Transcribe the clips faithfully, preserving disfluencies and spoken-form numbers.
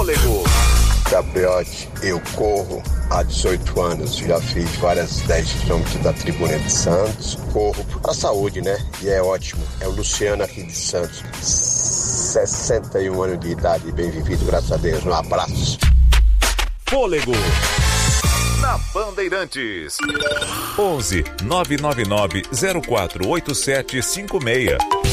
Fôlego. Gabriotti, eu corro há dezoito anos, já fiz várias dez quilômetros da Tribuna de Santos, corro para a saúde, né? E é ótimo. É o Luciano aqui de Santos, sessenta e um anos de idade, bem vivido, graças a Deus. Um abraço. Fôlego. Na Bandeirantes. onze nove nove nove zero quatro oito sete cinco seis.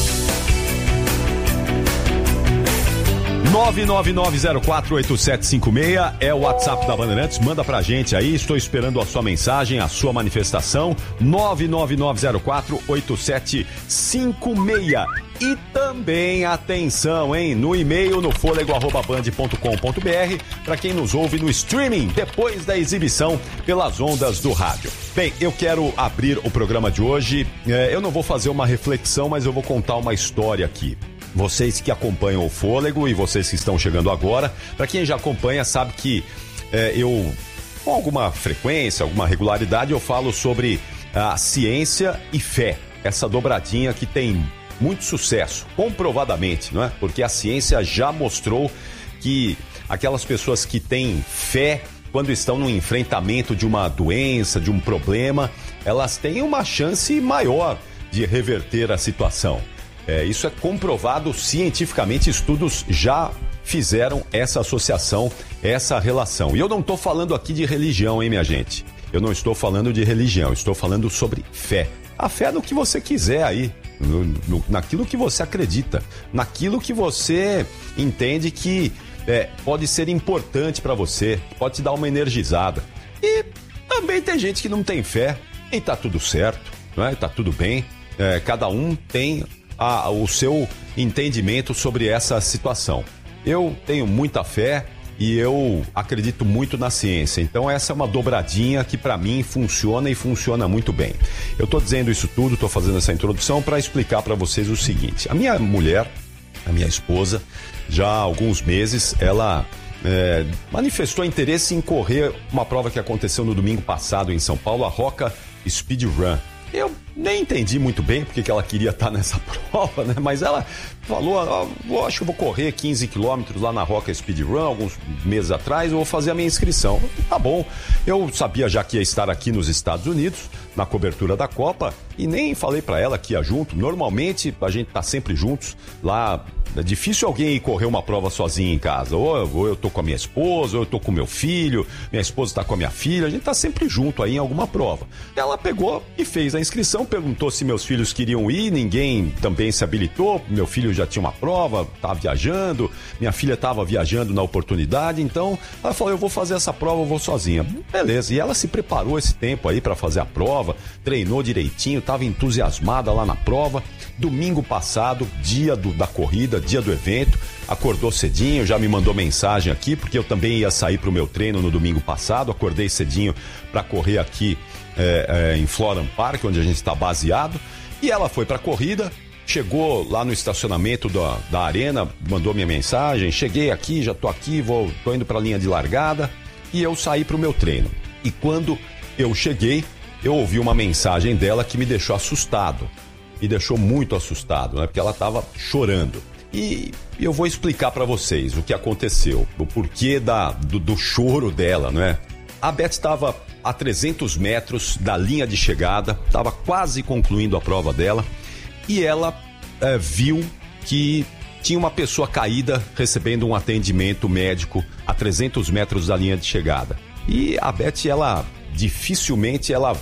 nove nove nove zero quatro oito sete cinco seis é o WhatsApp da Bandeirantes. Manda pra gente aí, estou esperando a sua mensagem, a sua manifestação. nove nove nove zero quatro oito sete cinco seis. E também, atenção, hein, no e-mail no fôlego arroba band ponto com ponto br para quem nos ouve no streaming depois da exibição pelas ondas do rádio. Bem, eu quero abrir o programa de hoje. É, eu não vou fazer uma reflexão, mas eu vou contar uma história aqui. Vocês que acompanham o Fôlego e vocês que estão chegando agora, para quem já acompanha sabe que é, eu, com alguma frequência, alguma regularidade, eu falo sobre a ciência e fé. Essa dobradinha que tem muito sucesso, comprovadamente, não é? Porque a ciência já mostrou que aquelas pessoas que têm fé, quando estão no enfrentamento de uma doença, de um problema, elas têm uma chance maior de reverter a situação. É, isso é comprovado cientificamente, estudos já fizeram essa associação, essa relação. E eu não estou falando aqui de religião, hein, minha gente? Eu não estou falando de religião, estou falando sobre fé. A fé é no que você quiser aí, no, no, naquilo que você acredita, naquilo que você entende que é, pode ser importante para você, pode te dar uma energizada. E também tem gente que não tem fé e tá tudo certo, não é? Tá tudo bem, é, cada um tem A, o seu entendimento sobre essa situação. Eu tenho muita fé e eu acredito muito na ciência. Então essa é uma dobradinha que para mim funciona e funciona muito bem. Eu estou dizendo isso tudo, estou fazendo essa introdução para explicar para vocês o seguinte. A minha mulher, a minha esposa, já há alguns meses, ela é, manifestou interesse em correr uma prova que aconteceu no domingo passado em São Paulo, a Roca Speed Run. Eu nem entendi muito bem porque que ela queria estar nessa prova, né? Mas ela falou, ó, eu acho que eu vou correr quinze quilômetros lá na Roca Speed Run, alguns meses atrás, eu vou fazer a minha inscrição. Tá bom, eu sabia já que ia estar aqui nos Estados Unidos, na cobertura da Copa, e nem falei pra ela que ia junto. Normalmente, a gente tá sempre juntos lá. É difícil alguém ir correr uma prova sozinho em casa. Ou eu, ou eu tô com a minha esposa, ou eu tô com o meu filho, minha esposa tá com a minha filha, a gente tá sempre junto aí em alguma prova. Ela pegou e fez a inscrição, perguntou se meus filhos queriam ir, ninguém também se habilitou, meu filho já tinha uma prova, tava viajando, minha filha tava viajando na oportunidade, então ela falou, eu vou fazer essa prova, eu vou sozinha. Beleza, e ela se preparou esse tempo aí pra fazer a prova, treinou direitinho, tava entusiasmada lá na prova. Domingo passado, dia do, da corrida, dia do evento, acordou cedinho, já me mandou mensagem aqui, porque eu também ia sair pro meu treino no domingo passado, acordei cedinho para correr aqui é, é, em Florham Park, onde a gente está baseado, e ela foi pra corrida, chegou lá no estacionamento da, da arena, mandou minha mensagem, cheguei aqui, já tô aqui, vou, tô indo pra linha de largada, e eu saí pro meu treino. E quando eu cheguei, eu ouvi uma mensagem dela que me deixou assustado. Me deixou muito assustado, né? Porque ela estava chorando. E eu vou explicar para vocês o que aconteceu, o porquê da, do, do choro dela, né? A Beth estava a trezentos metros da linha de chegada, estava quase concluindo a prova dela, e ela é, viu que tinha uma pessoa caída recebendo um atendimento médico a trezentos metros da linha de chegada. E a Beth, ela dificilmente ela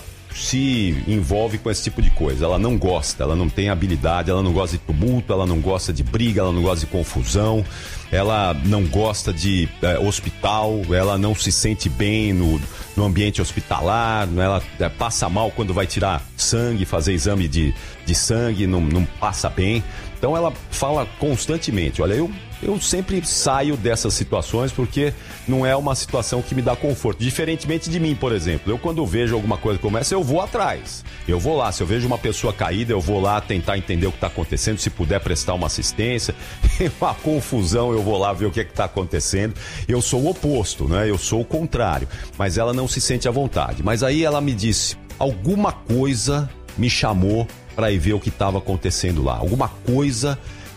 se envolve com esse tipo de coisa. Ela não gosta, ela não tem habilidade, ela não gosta de tumulto, ela não gosta de briga, ela não gosta de confusão, ela não gosta de é, hospital, ela não se sente bem no, no ambiente hospitalar, ela é, passa mal quando vai tirar sangue, fazer exame de, de sangue, não, não passa bem. Então ela fala constantemente, olha, eu, eu sempre saio dessas situações porque não é uma situação que me dá conforto. Diferentemente de mim, por exemplo, eu quando vejo alguma coisa como essa, eu vou atrás. Eu vou lá, se eu vejo uma pessoa caída, eu vou lá tentar entender o que está acontecendo, se puder prestar uma assistência, uma confusão, eu vou lá ver o que é que está acontecendo. Eu sou o oposto, né? Eu sou o contrário, mas ela não se sente à vontade. Mas aí ela me disse, alguma coisa me chamou para ir ver o que estava acontecendo lá. Alguma coisa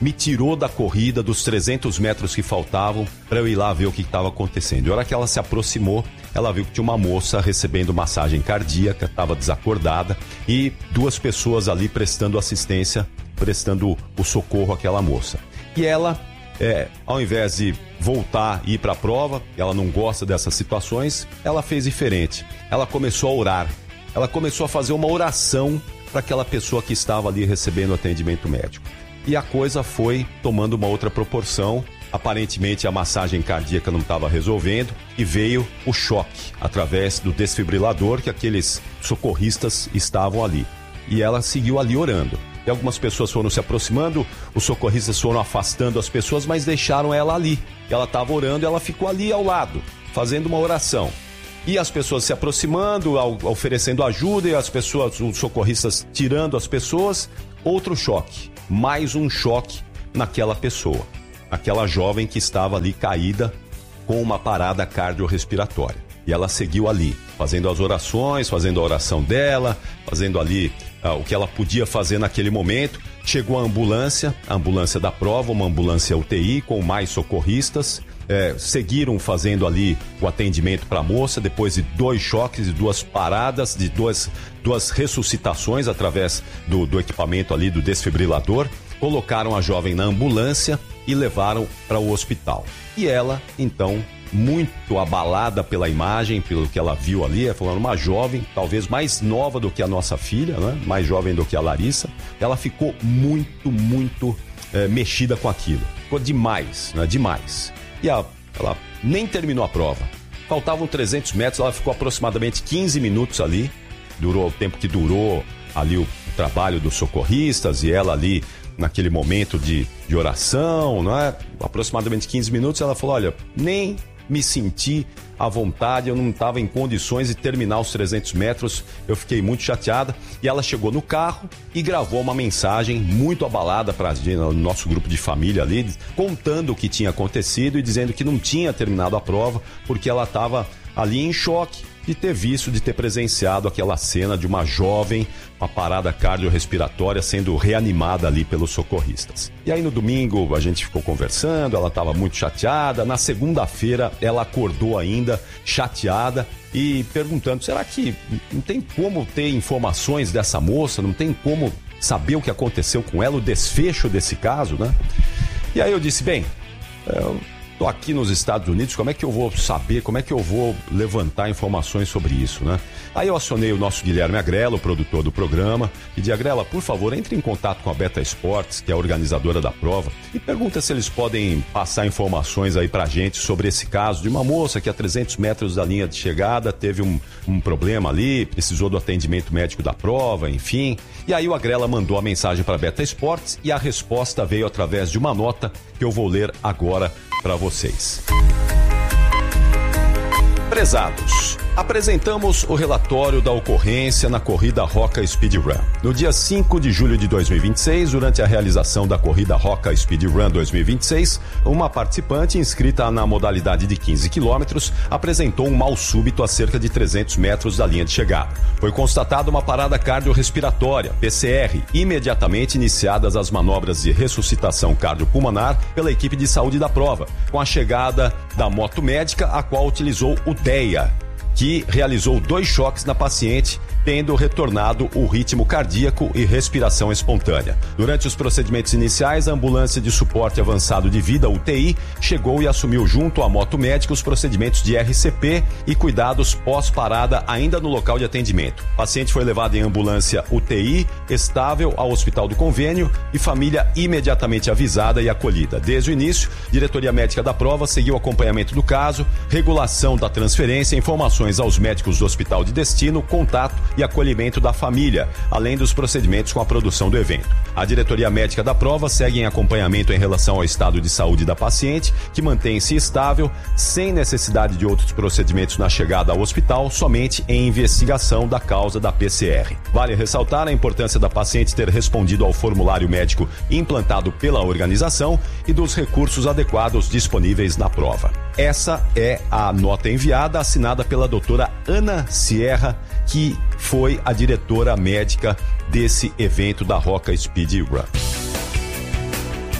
me tirou da corrida dos trezentos metros que faltavam para eu ir lá ver o que estava acontecendo. E a hora que ela se aproximou, ela viu que tinha uma moça recebendo massagem cardíaca, estava desacordada, e duas pessoas ali prestando assistência, prestando o socorro àquela moça. E ela, é, ao invés de voltar e ir para a prova, ela não gosta dessas situações, ela fez diferente. Ela começou a orar, ela começou a fazer uma oração para aquela pessoa que estava ali recebendo atendimento médico. E a coisa foi tomando uma outra proporção. Aparentemente a massagem cardíaca não estava resolvendo e veio o choque através do desfibrilador que aqueles socorristas estavam ali. E ela seguiu ali orando. E algumas pessoas foram se aproximando, os socorristas foram afastando as pessoas, mas deixaram ela ali. Ela estava orando e ela ficou ali ao lado, fazendo uma oração. E as pessoas se aproximando, oferecendo ajuda, e as pessoas, os socorristas tirando as pessoas. Outro choque, mais um choque naquela pessoa, aquela jovem que estava ali caída com uma parada cardiorrespiratória. E ela seguiu ali, fazendo as orações, fazendo a oração dela, fazendo ali ah, o que ela podia fazer naquele momento. Chegou a ambulância, a ambulância da prova, uma ambulância U T I com mais socorristas. É, seguiram fazendo ali o atendimento para a moça, depois de dois choques e duas paradas, de duas, duas ressuscitações através do, do equipamento ali, do desfibrilador. Colocaram a jovem na ambulância e levaram para o hospital. E ela, então, muito abalada pela imagem, pelo que ela viu ali, ela falou, uma jovem, talvez mais nova do que a nossa filha, né? Mais jovem do que a Larissa, ela ficou muito, muito é, mexida com aquilo. Ficou demais, né? Demais. E a, ela nem terminou a prova. Faltavam trezentos metros, ela ficou aproximadamente quinze minutos ali. Durou o tempo que durou ali o trabalho dos socorristas e ela ali naquele momento de, de oração, não é? Aproximadamente quinze minutos, ela falou, olha, nem me senti à vontade, eu não estava em condições de terminar os trezentos metros, eu fiquei muito chateada. E ela chegou no carro e gravou uma mensagem muito abalada para o nosso grupo de família ali, contando o que tinha acontecido e dizendo que não tinha terminado a prova porque ela estava ali em choque de ter visto, de ter presenciado aquela cena de uma jovem, uma parada cardiorrespiratória sendo reanimada ali pelos socorristas. E aí no domingo a gente ficou conversando, ela estava muito chateada. Na segunda-feira ela acordou ainda chateada e perguntando, será que não tem como ter informações dessa moça, não tem como saber o que aconteceu com ela, o desfecho desse caso, né? E aí eu disse, bem, eu tô aqui nos Estados Unidos, como é que eu vou saber, como é que eu vou levantar informações sobre isso, né? Aí eu acionei o nosso Guilherme Agrela, o produtor do programa, e disse, Agrela, por favor, entre em contato com a Beta Esportes, que é a organizadora da prova, e pergunta se eles podem passar informações aí pra gente sobre esse caso de uma moça que a trezentos metros da linha de chegada teve um, um problema ali, precisou do atendimento médico da prova, enfim. E aí o Agrela mandou a mensagem para a Beta Esportes e a resposta veio através de uma nota que eu vou ler agora para vocês. Prezados, apresentamos o relatório da ocorrência na corrida Roca Speed Run. No dia cinco de julho de dois mil e vinte e seis, durante a realização da corrida Roca Speed Run dois mil e vinte e seis, uma participante inscrita na modalidade de quinze quilômetros apresentou um mal súbito a cerca de trezentos metros da linha de chegada. Foi constatada uma parada cardiorrespiratória, P C R, imediatamente iniciadas as manobras de ressuscitação cardiopulmonar pela equipe de saúde da prova, com a chegada da moto médica, a qual utilizou o D E I A, que realizou dois choques na paciente, tendo retornado o ritmo cardíaco e respiração espontânea. Durante os procedimentos iniciais, a ambulância de suporte avançado de vida, U T I, chegou e assumiu junto à moto médica os procedimentos de R C P e cuidados pós-parada ainda no local de atendimento. O paciente foi levado em ambulância U T I, estável, ao Hospital do Convênio e família imediatamente avisada e acolhida. Desde o início, a diretoria médica da prova seguiu o acompanhamento do caso, regulação da transferência, informações aos médicos do hospital de destino, contato e acolhimento da família, além dos procedimentos com a produção do evento. A diretoria médica da prova segue em acompanhamento em relação ao estado de saúde da paciente, que mantém-se estável, sem necessidade de outros procedimentos na chegada ao hospital, somente em investigação da causa da P C R. Vale ressaltar a importância da paciente ter respondido ao formulário médico implantado pela organização e dos recursos adequados disponíveis na prova. Essa é a nota enviada, assinada pela doutora Ana Sierra, que foi a diretora médica desse evento da Roca Speed Run.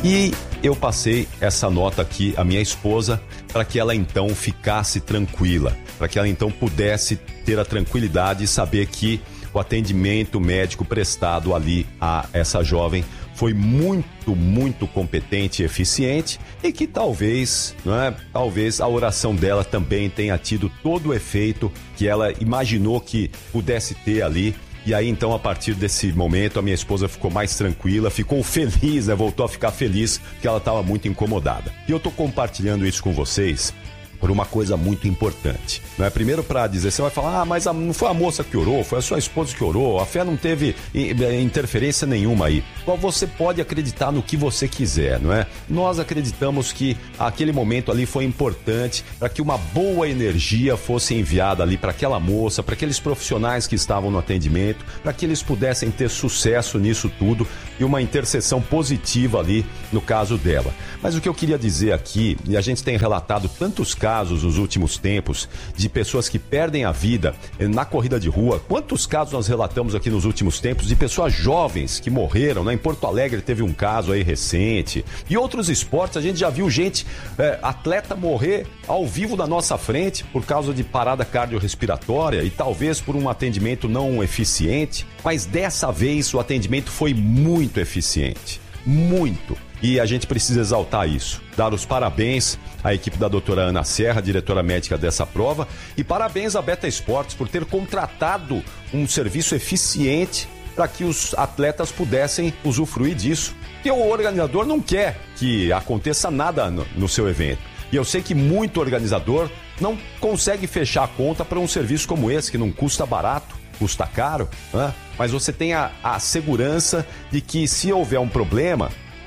E eu passei essa nota aqui à minha esposa para que ela então ficasse tranquila, para que ela então pudesse ter a tranquilidade de saber que o atendimento médico prestado ali a essa jovem foi muito, muito competente e eficiente e que talvez, não é, talvez a oração dela também tenha tido todo o efeito que ela imaginou que pudesse ter ali. E aí, então, a partir desse momento, a minha esposa ficou mais tranquila, ficou feliz, né? Voltou a ficar feliz, porque ela estava muito incomodada. E eu tô compartilhando isso com vocês por uma coisa muito importante, não é? Primeiro, para dizer, você vai falar, ah, mas a, não foi a moça que orou, foi a sua esposa que orou, a fé não teve interferência nenhuma aí. Então, você pode acreditar no que você quiser, não é? Nós acreditamos que aquele momento ali foi importante para que uma boa energia fosse enviada ali para aquela moça, para aqueles profissionais que estavam no atendimento, para que eles pudessem ter sucesso nisso tudo e uma intercessão positiva ali no caso dela. Mas o que eu queria dizer aqui, e a gente tem relatado tantos casos casos nos últimos tempos de pessoas que perdem a vida na corrida de rua. Quantos casos nós relatamos aqui nos últimos tempos de pessoas jovens que morreram, né? Em Porto Alegre teve um caso aí recente. E outros esportes, a gente já viu gente, é, atleta morrer ao vivo na nossa frente por causa de parada cardiorrespiratória e talvez por um atendimento não eficiente. Mas dessa vez o atendimento foi muito eficiente. Muito. E a gente precisa exaltar isso, dar os parabéns à equipe da doutora Ana Serra, diretora médica dessa prova, e parabéns à Beta Esportes por ter contratado um serviço eficiente para que os atletas pudessem usufruir disso. Porque o organizador não quer que aconteça nada no, no seu evento. E eu sei que muito organizador não consegue fechar a conta para um serviço como esse, que não custa barato, custa caro, né? Mas você tem a, a segurança de que se houver um problema,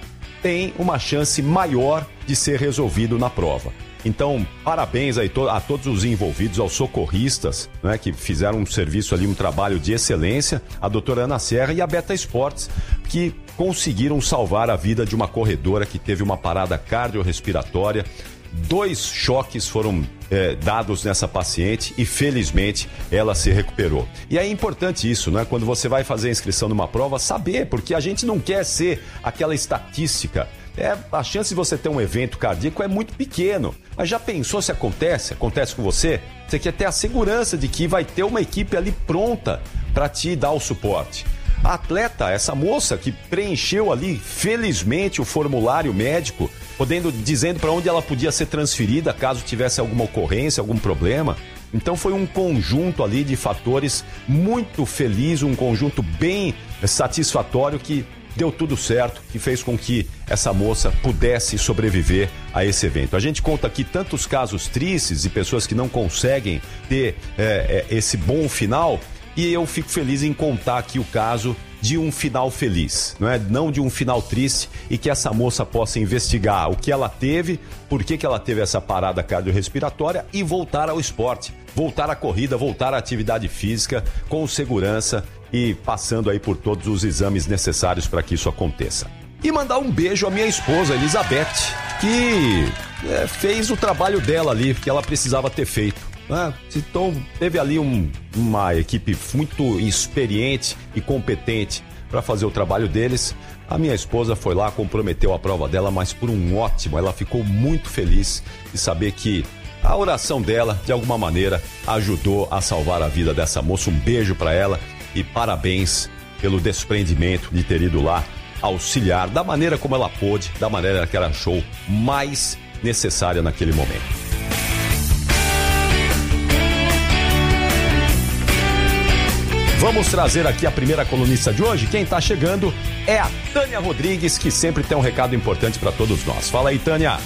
tem uma chance maior de ser resolvido na prova. Então, parabéns aí a todos os envolvidos, aos socorristas, né, que fizeram um serviço ali, um trabalho de excelência, a doutora Ana Serra e a Beta Esportes, que conseguiram salvar a vida de uma corredora que teve uma parada cardiorrespiratória. Dois choques foram é, dados nessa paciente e felizmente ela se recuperou. E é importante isso, né? Quando você vai fazer a inscrição numa prova, saber, porque a gente não quer ser aquela estatística. É, a chance de você ter um evento cardíaco é muito pequeno. Mas já pensou se acontece? Acontece com você? Você quer ter a segurança de que vai ter uma equipe ali pronta para te dar o suporte. A atleta, essa moça que preencheu ali, felizmente, o formulário médico, podendo, dizendo para onde ela podia ser transferida caso tivesse alguma ocorrência, algum problema. Então foi um conjunto ali de fatores muito feliz, um conjunto bem satisfatório que deu tudo certo, que fez com que essa moça pudesse sobreviver a esse evento. A gente conta aqui tantos casos tristes e pessoas que não conseguem ter é, é, esse bom final, e eu fico feliz em contar aqui o caso de um final feliz, não é? Não de um final triste, e que essa moça possa investigar o que ela teve, por que que ela teve essa parada cardiorrespiratória e voltar ao esporte, voltar à corrida, voltar à atividade física com segurança e passando aí por todos os exames necessários para que isso aconteça. E mandar um beijo à minha esposa, Elizabeth, que é, fez o trabalho dela ali, que ela precisava ter feito. Ah, então teve ali um, uma equipe muito experiente e competente para fazer o trabalho deles. A minha esposa foi lá, comprometeu a prova dela, mas por um ótimo, ela ficou muito feliz de saber que a oração dela, de alguma maneira, ajudou a salvar a vida dessa moça. Um beijo para ela e parabéns pelo desprendimento de ter ido lá auxiliar da maneira como ela pôde, da maneira que ela achou mais necessária naquele momento. Vamos trazer aqui a primeira colunista de hoje. Quem está chegando é a Tânia Rodrigues, que sempre tem um recado importante para todos nós. Fala aí, Tânia.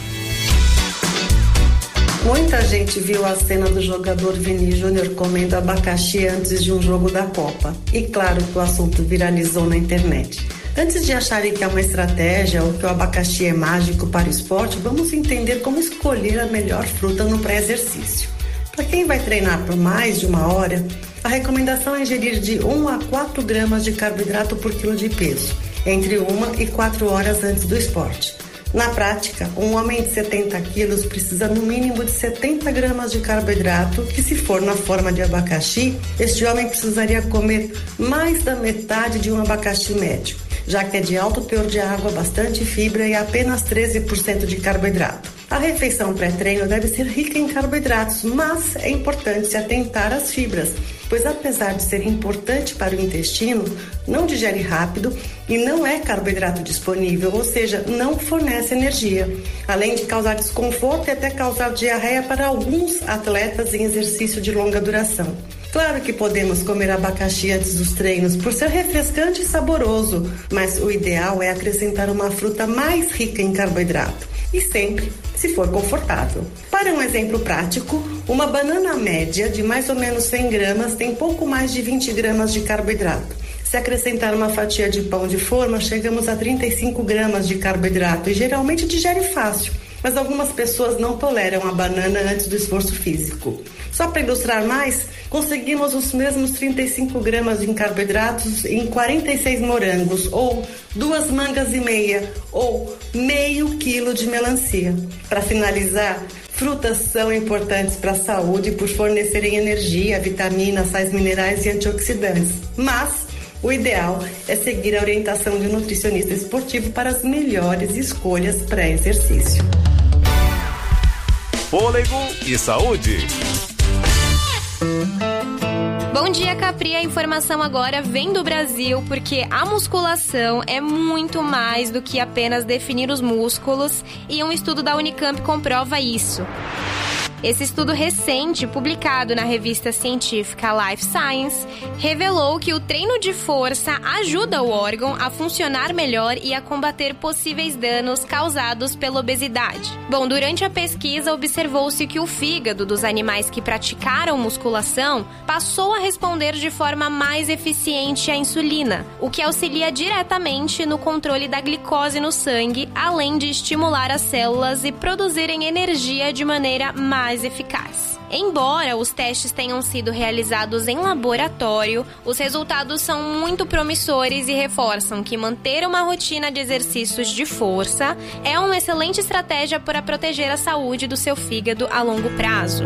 Muita gente viu a cena do jogador Vini Júnior comendo abacaxi antes de um jogo da Copa. E claro que o assunto viralizou na internet. Antes de acharem que é uma estratégia ou que o abacaxi é mágico para o esporte, vamos entender como escolher a melhor fruta no pré-exercício. Para quem vai treinar por mais de uma hora, a recomendação é ingerir de um a quatro gramas de carboidrato por quilo de peso, entre uma e quatro horas antes do esporte. Na prática, um homem de setenta quilos precisa no mínimo de setenta gramas de carboidrato, que se for na forma de abacaxi, este homem precisaria comer mais da metade de um abacaxi médio. já que é de alto teor de água, bastante fibra e apenas treze por cento de carboidrato. A refeição pré-treino deve ser rica em carboidratos, mas é importante se atentar às fibras, pois apesar de ser importante para o intestino, não digere rápido e não é carboidrato disponível, ou seja, não fornece energia, além de causar desconforto e até causar diarreia para alguns atletas em exercício de longa duração. Claro que podemos comer abacaxi antes dos treinos por ser refrescante e saboroso, mas o ideal é acrescentar uma fruta mais rica em carboidrato e sempre se for confortável. Para um exemplo prático, uma banana média de mais ou menos cem gramas tem pouco mais de vinte gramas de carboidrato. Se acrescentar uma fatia de pão de forma, chegamos a trinta e cinco gramas de carboidrato e geralmente digere fácil. Mas algumas pessoas não toleram a banana antes do esforço físico. Só para ilustrar mais, conseguimos os mesmos trinta e cinco gramas de carboidratos em quarenta e seis morangos, ou duas mangas e meia, ou meio quilo de melancia. Para finalizar, frutas são importantes para a saúde por fornecerem energia, vitaminas, sais minerais e antioxidantes. Mas o ideal é seguir a orientação de um nutricionista esportivo para as melhores escolhas pré-exercício. Fôlego e saúde. Bom dia, Capri. A informação agora vem do Brasil, porque a musculação é muito mais do que apenas definir os músculos, e um estudo da Unicamp comprova isso. Esse estudo recente, publicado na revista científica Life Science, revelou que o treino de força ajuda o órgão a funcionar melhor e a combater possíveis danos causados pela obesidade. Bom, durante a pesquisa observou-se que o fígado dos animais que praticaram musculação passou a responder de forma mais eficiente à insulina, o que auxilia diretamente no controle da glicose no sangue, além de estimular as células e produzirem energia de maneira mais mais eficaz. Embora os testes tenham sido realizados em laboratório, os resultados são muito promissores e reforçam que manter uma rotina de exercícios de força é uma excelente estratégia para proteger a saúde do seu fígado a longo prazo.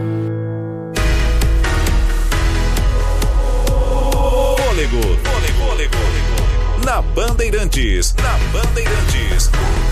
Fôlego, fôlego, fôlego. Na Bandeirantes, na Bandeirantes.